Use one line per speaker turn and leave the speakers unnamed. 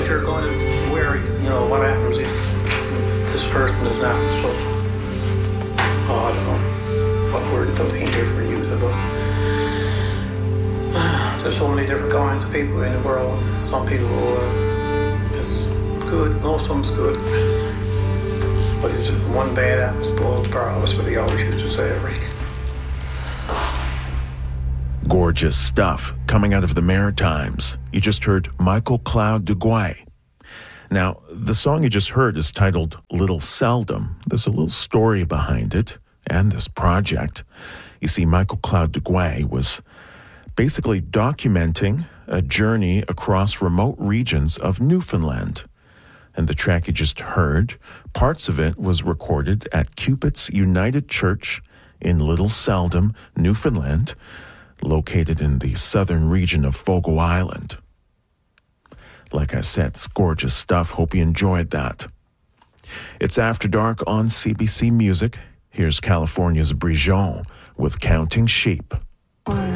because you're going to worry, what happens if this person is not so, I don't know what word to put in here for you, but there's so many different kinds of people in the world. Some people is good, most of them's good. But it's one bad apple spoils the pearl. That's what he always used to say, Rick.
Gorgeous stuff coming out of the Maritimes. You just heard Michael Cloud Duguay. Now, the song you just heard is titled Little Seldom. There's a little story behind it and this project. You see, Michael Cloud Duguay was basically documenting a journey across remote regions of Newfoundland. And the track you just heard, parts of it was recorded at Cupid's United Church in Little Seldom, Newfoundland, located in the southern region of Fogo Island. Like I said, it's gorgeous stuff. Hope you enjoyed that. It's After Dark on CBC Music. Here's California's Brijon with Counting Sheep.